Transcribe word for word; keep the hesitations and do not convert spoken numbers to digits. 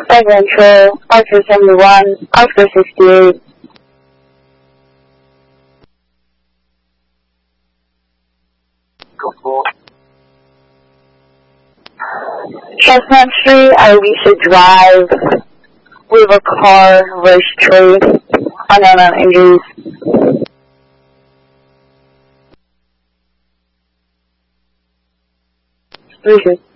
Flight Control, Oscar seventy-one, Oscar sixty-eight. Chestnut Street, Alicia Drive, we have a car, verse trade, unknown injuries. Three